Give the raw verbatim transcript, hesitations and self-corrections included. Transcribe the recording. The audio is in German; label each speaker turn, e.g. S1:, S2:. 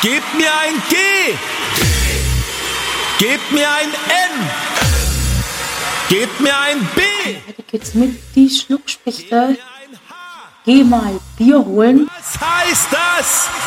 S1: Gebt mir ein G. Gebt mir ein N. Gebt mir ein B.
S2: Weiter geht's mit die Schluckspechte. Geh mal Bier holen.
S1: Was heißt das?